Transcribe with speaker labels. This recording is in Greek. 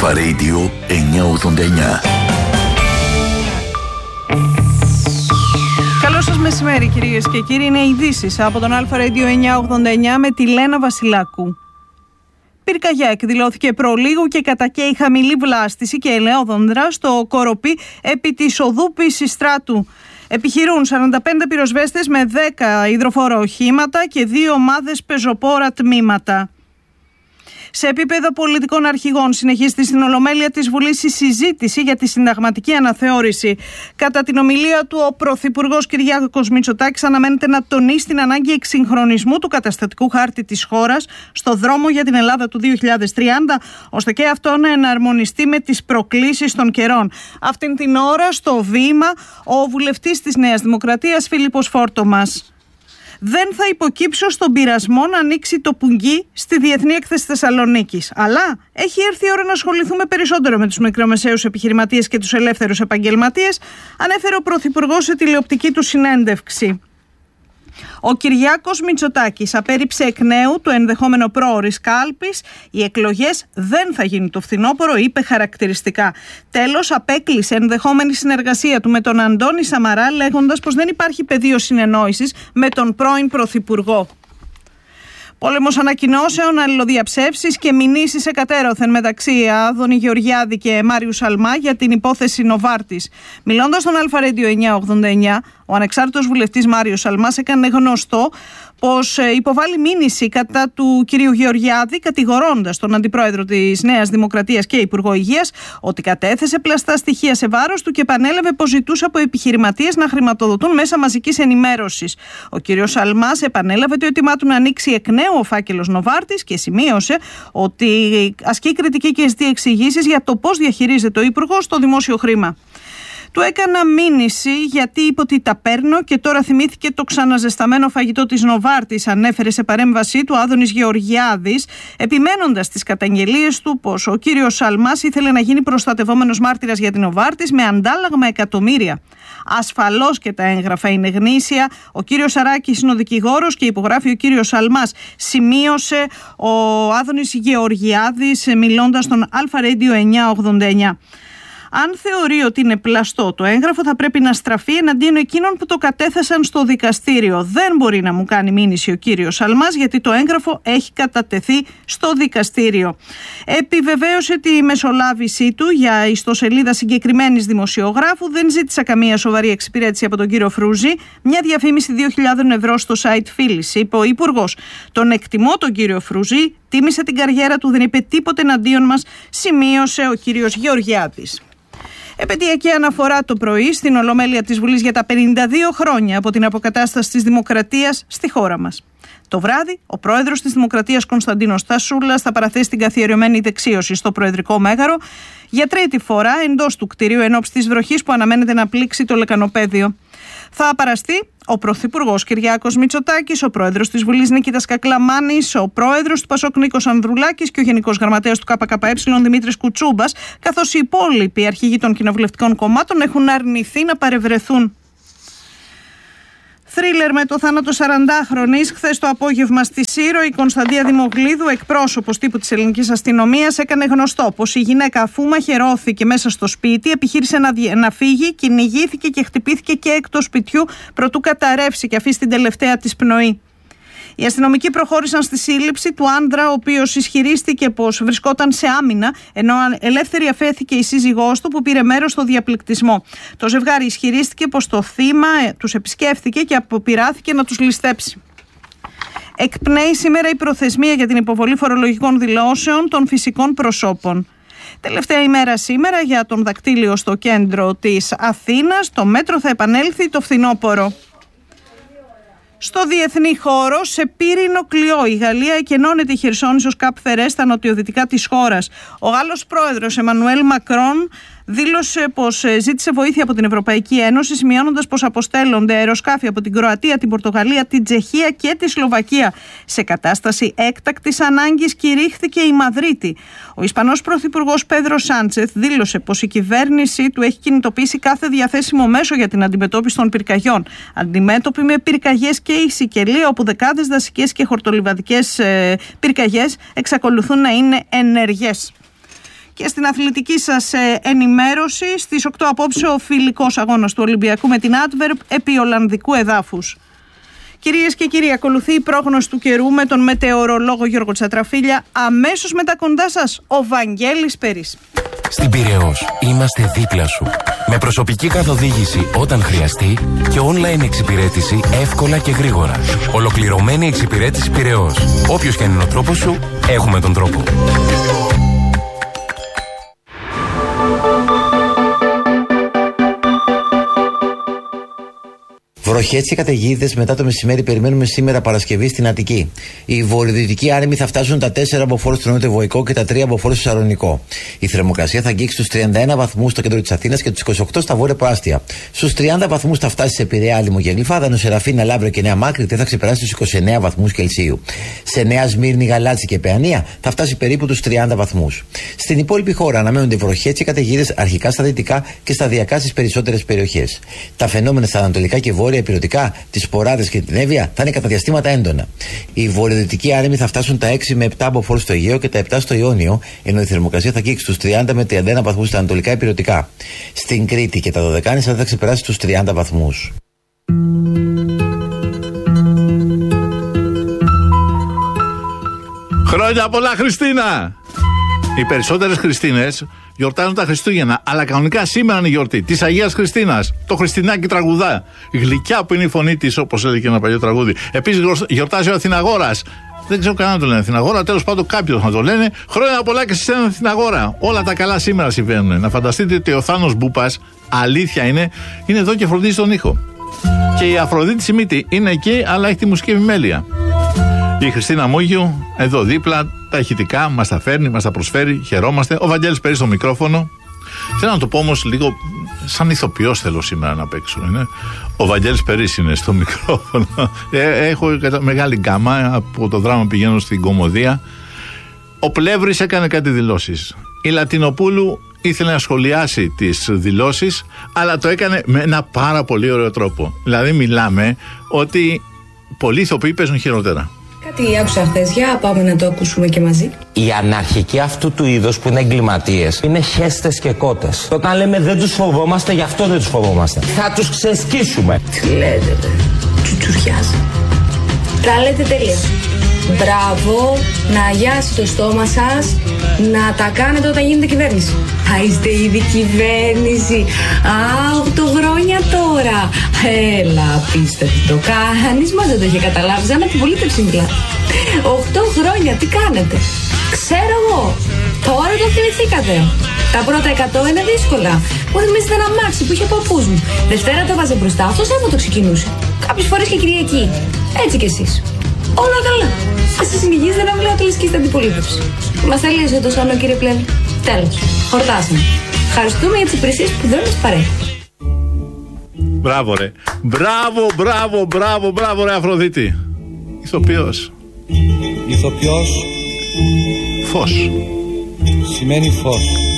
Speaker 1: Αλφα Radio 989.
Speaker 2: Καλό σας μεσημέρι κυρίες και κύριοι. Είναι ειδήσεις από τον Αλφα Radio 989 με τη Λένα Βασιλάκου. Πυρκαγιά εκδηλώθηκε προλίγου και κατακαίει χαμηλή βλάστηση και ελαιόδονδρα στο Κοροπή επί της οδού Πισιστράτου. Επιχειρούν 45 πυροσβέστες με 10 υδροφόρα οχήματα και 2 ομάδες πεζοπόρα τμήματα. Σε επίπεδο πολιτικών αρχηγών συνεχίζεται στην Ολομέλεια της Βουλής η συζήτηση για τη συνταγματική αναθεώρηση. Κατά την ομιλία του, ο Πρωθυπουργός Κυριάκος Μητσοτάκης αναμένεται να τονίσει την ανάγκη εξυγχρονισμού του καταστατικού χάρτη της χώρας στο δρόμο για την Ελλάδα του 2030, ώστε και αυτό να εναρμονιστεί με τις προκλήσεις των καιρών. Αυτήν την ώρα στο βήμα ο βουλευτής της Νέας Δημοκρατίας Φίλιππος Φόρτομας. Δεν θα υποκύψω στον πειρασμό να ανοίξει το πουγγί στη Διεθνή Έκθεση Θεσσαλονίκης. Αλλά έχει έρθει η ώρα να ασχοληθούμε περισσότερο με τους μικρομεσαίους επιχειρηματίες και τους ελεύθερους επαγγελματίες, ανέφερε ο Πρωθυπουργός σε τηλεοπτική του συνέντευξη. Ο Κυριάκος Μητσοτάκης απέρριψε εκ νέου το ενδεχόμενο πρόωρης κάλπης. Οι εκλογές δεν θα γίνουν το φθινόπωρο, είπε χαρακτηριστικά. Τέλος, απέκλεισε ενδεχόμενη συνεργασία του με τον Αντώνη Σαμαρά, λέγοντας πως δεν υπάρχει πεδίο συνεννόησης με τον πρώην Πρωθυπουργό. Πόλεμος ανακοινώσεων, αλληλοδιαψεύσεις και μηνύσεις εκατέρωθεν μεταξύ Άδωνη Γεωργιάδη και Μάριου Σαλμά για την υπόθεση Νοβάρτης. Μιλώντας στον Αλφα Radio 989, ο ανεξάρτητος βουλευτής Μάριος Σαλμάς έκανε γνωστό πως υποβάλλει μήνυση κατά του κυρίου Γεωργιάδη, κατηγορώντας τον Αντιπρόεδρο της Νέας Δημοκρατίας και Υπουργό Υγείας ότι κατέθεσε πλαστά στοιχεία σε βάρος του και επανέλαβε πως ζητούσε από επιχειρηματίες να χρηματοδοτούν μέσα μαζικής ενημέρωσης. Ο κύριος Σαλμάς επανέλαβε το αίτημά του να ανοίξει εκ νέου ο φάκελος Νοβάρτης και σημείωσε ότι ασκεί κριτική και ζητεί εξηγήσεις για το πώς διαχειρίζεται ο Υπουργός το δημόσιο χρήμα. Του έκανα μήνυση γιατί είπε ότι τα παίρνω και τώρα θυμήθηκε το ξαναζεσταμένο φαγητό της Νοβάρτης, ανέφερε σε παρέμβασή του Άδωνης Γεωργιάδης, επιμένοντας τις καταγγελίες του πως ο κύριος Σαλμάς ήθελε να γίνει προστατευόμενος μάρτυρας για την Νοβάρτης με αντάλλαγμα εκατομμύρια. Ασφαλώς και τα έγγραφα είναι γνήσια. Ο κύριος Σαράκης είναι ο δικηγόρος και υπογράφει ο κύριος Σαλμάς, σημείωσε ο Άδωνης Γεωργιάδης μιλώντας στον Αλφα Radio 989. Αν θεωρεί ότι είναι πλαστό το έγγραφο, θα πρέπει να στραφεί εναντίον εκείνων που το κατέθεσαν στο δικαστήριο. Δεν μπορεί να μου κάνει μήνυση ο κύριος Σαλμάς, γιατί το έγγραφο έχει κατατεθεί στο δικαστήριο. Επιβεβαίωσε τη μεσολάβησή του για ιστοσελίδα συγκεκριμένης δημοσιογράφου. Δεν ζήτησα καμία σοβαρή εξυπηρέτηση από τον κύριο Φρούζη. Μια διαφήμιση 2.000 ευρώ στο site Φίλης, είπε ο Υπουργός. Τον εκτιμώ τον κύριο Φρούζη, τίμησε την καριέρα του, δεν είπε τίποτε εναντίον μας, σημείωσε ο κύριος Γεωργιάδης. Επαιτειακή αναφορά το πρωί στην Ολομέλεια της Βουλής για τα 52 χρόνια από την αποκατάσταση της δημοκρατίας στη χώρα μας. Το βράδυ, ο πρόεδρος της Δημοκρατίας Κωνσταντίνος Τασούλας θα παραθέσει την καθιερωμένη δεξίωση στο Προεδρικό Μέγαρο για τρίτη φορά εντός του κτηρίου ενόψει της βροχής που αναμένεται να πλήξει το λεκανοπέδιο. Θα παραστεί ο Πρωθυπουργός Κυριάκος Μητσοτάκης, ο πρόεδρος της Βουλής Νικήτας Κακλαμάνης, ο πρόεδρος του Πασόκ Νίκος Ανδρουλάκης και ο γενικός γραμματέας του ΚΚΕ Δημήτρης Κουτσούμπας, καθώς οι υπόλοιποι αρχηγοί των κοινοβουλευτικών κομμάτων έχουν αρνηθεί να παρευρεθούν. Θρίλερ με το θάνατο 40χρονης. Χθες το απόγευμα στη Σύρο, η Κωνσταντία Δημογλίδου, εκπρόσωπος τύπου της ελληνικής αστυνομίας, έκανε γνωστό πως η γυναίκα, αφού μαχαιρώθηκε μέσα στο σπίτι, επιχείρησε να φύγει, κυνηγήθηκε και χτυπήθηκε και εκτός σπιτιού προτού καταρρεύσει και αφήσει την τελευταία της πνοή. Οι αστυνομικοί προχώρησαν στη σύλληψη του άντρα, ο οποίος ισχυρίστηκε πως βρισκόταν σε άμυνα, ενώ ελεύθερη αφέθηκε η σύζυγός του που πήρε μέρος στο διαπληκτισμό. Το ζευγάρι ισχυρίστηκε πως το θύμα τους επισκέφθηκε και αποπειράθηκε να τους ληστέψει. Εκπνέει σήμερα η προθεσμία για την υποβολή φορολογικών δηλώσεων των φυσικών προσώπων. Τελευταία ημέρα σήμερα για τον δακτύλιο στο κέντρο της Αθήνας. Το μέτρο θα επανέλθει το φθινόπωρο. Στο διεθνή χώρο, σε πύρινο κλειό, η Γαλλία εκενώνεται η Χερσόνησος Καπ Φερέ στα νοτιοδυτικά της χώρας. Ο Γάλλος πρόεδρος Εμμανουέλ Μακρόν δήλωσε πως ζήτησε βοήθεια από την Ευρωπαϊκή Ένωση, σημειώνοντας πως αποστέλλονται αεροσκάφη από την Κροατία, την Πορτογαλία, την Τσεχία και τη Σλοβακία. Σε κατάσταση έκτακτης ανάγκης κηρύχθηκε η Μαδρίτη. Ο Ισπανός Πρωθυπουργός Πέδρο Σάντσεθ δήλωσε πως η κυβέρνησή του έχει κινητοποιήσει κάθε διαθέσιμο μέσο για την αντιμετώπιση των πυρκαγιών. Αντιμέτωποι με πυρκαγιές και η Σικελία, όπου δεκάδες δασικές και χορτολιβαδικές πυρκαγιές εξακολουθούν να είναι ενεργές. Και στην αθλητική σας ενημέρωση, στις 8 απόψε ο φιλικός αγώνας του Ολυμπιακού με την Άντβερπ επί Ολλανδικού εδάφους. Κυρίες και κύριοι, ακολουθεί η πρόγνωση του καιρού με τον μετεωρολόγο Γιώργο Τσατραφίλια. Αμέσως μετά κοντά σας ο Βαγγέλης Περής.
Speaker 3: Στην Πειραιώς είμαστε δίπλα σου. Με προσωπική καθοδήγηση όταν χρειαστεί και online εξυπηρέτηση εύκολα και γρήγορα. Ολοκληρωμένη εξυπηρέτηση Πειραιώς. Όποιος και αν είναι ο τρόπος σου, έχουμε τον τρόπο.
Speaker 4: Βροχές και καταιγίδες μετά το μεσημέρι περιμένουμε σήμερα Παρασκευή στην Αττική. Οι βορειοδυτικοί άρμοι θα φτάσουν τα 4 μποφόρ στο νοτιοβοϊκό και τα 3 μποφόρ στο Σαλονικό. Η θερμοκρασία θα αγγίξει τους 31 βαθμούς στο κέντρο της Αθήνας και τους 28 στα βόρεια προάστια. Στους 30 βαθμούς θα φτάσει σε Πειραιά, Άλυμο και Γλυφάδα, Σεραφίνα, Λαύριο και Νέα Μάκρη θα ξεπεράσει τους 29 βαθμούς Κελσίου. Σε Νέα Σμύρνη, Γαλάτσι και Παιανία θα φτάσει περίπου τους 30 βαθμούς. Στην υπόλοιπη χώρα αναμένονται βροχές και καταιγίδες αρχικά στα δυτικά και σταδιακά στις περισσότερες περιοχές. Τα φαινόμενα στα ανατολικά και βόρεια υπηρετικά, τις Ποράδες και την Εύβοια θα είναι κατά διαστήματα έντονα. Οι βορειοδυτικοί άρεμοι θα φτάσουν τα 6 με 7 μποφόρ στο Αιγαίο και τα 7 στο Ιόνιο, ενώ η θερμοκρασία θα αγγίξει τους 30 με 31 βαθμούς στα ανατολικά υπηρετικά. Στην Κρήτη και τα Δωδεκάνησα θα ξεπεράσει τους 30 βαθμούς.
Speaker 5: Χρόνια πολλά, Χριστίνα! Οι περισσότερες Χριστίνες γιορτάζουν τα Χριστούγεννα, αλλά κανονικά σήμερα είναι η γιορτή της Αγίας Χριστίνας. Το Χριστινάκι τραγουδά. Γλυκιά που είναι η φωνή της, όπως έλεγε ένα παλιό τραγούδι. Επίσης γιορτάζει ο Αθηναγόρας. Δεν ξέρω κανένα να το λένε Αθηναγόρα, τέλος πάντων κάποιος να το λένε. Χρόνια πολλά και σε έναν Αθηναγόρα. Όλα τα καλά σήμερα συμβαίνουν. Να φανταστείτε ότι ο Θάνος Μπούπας, αλήθεια είναι εδώ και φροντίζει τον ήχο. Και η Αφροδίτη Σιμίτη είναι εκεί, αλλά έχει τη μουσική επιμέλεια. Η Χριστίνα Μούγιου, εδώ δίπλα, τα ηχητικά, μας τα φέρνει, μας τα προσφέρει, χαιρόμαστε. Ο Βαγγέλης Περής στο μικρόφωνο. Θέλω να το πω όμως λίγο, σαν ηθοποιός θέλω σήμερα να παίξω. Είναι. Ο Βαγγέλης Περής είναι στο μικρόφωνο. Έχω μεγάλη γκάμα, από το δράμα πηγαίνω στην Κομμωδία. Ο Πλεύρης έκανε κάτι δηλώσεις. Η Λατινοπούλου ήθελε να σχολιάσει τις δηλώσεις, αλλά το έκανε με ένα πάρα πολύ ωραίο τρόπο. Δηλαδή μιλάμε ότι πολλοί ηθοποιοί παίζουν χειρότερα.
Speaker 6: Κάτι άκουσα χθες, για πάμε να το ακούσουμε και μαζί.
Speaker 7: Οι αναρχικοί αυτού του είδους που είναι εγκληματίες είναι χέστες και κότες. Όταν λέμε δεν τους φοβόμαστε, γι' αυτό δεν τους φοβόμαστε. Θα τους ξεσκίσουμε.
Speaker 6: Τι λέτε, τσουτσουριάζει. Τα λέτε τέλεια. Μπράβο, να αγιάσει το στόμα σας, να τα κάνετε όταν γίνεται κυβέρνηση. Θα είστε ήδη κυβέρνηση. 8 χρόνια τώρα. Έλα, απίστευτο. Κανείς μας δεν το είχε καταλάβει. Σαν αντιπολίτευση μιλάτε. 8 χρόνια, τι κάνετε? Ξέρω εγώ. Τώρα το θυμηθήκατε. Τα πρώτα 100 είναι δύσκολα. Μου θυμίζετε ένα μάξι που είχε ο παππούς μου. Δευτέρα το βάζε μπροστά, αυτός το ξεκινούσε. Κάποιες φορές και Κυριακή. Έτσι κι εσείς. Όλα καλά. Εσείς συνεχίζετε να μιλάτε λες και είστε αντιπολίτευση. Μας τελείωσε το σώνο, κύριε Πλεύρη. Τέλος. Χορτάσαμε. Ευχαριστούμε για τις υπηρεσίες που δεν μας παρέχουν.
Speaker 5: Μπράβο ρε. Μπράβο ρε Αφροδίτη. Ηθοποιός.
Speaker 8: Ηθοποιός
Speaker 5: Φως.
Speaker 8: σημαίνει φως.